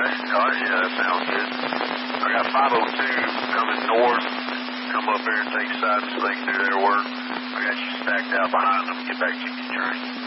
All right, yeah, that sounds good. I got 502 coming north. Come up here and take side so they can do their work. I got you stacked out behind them. Get back to your train.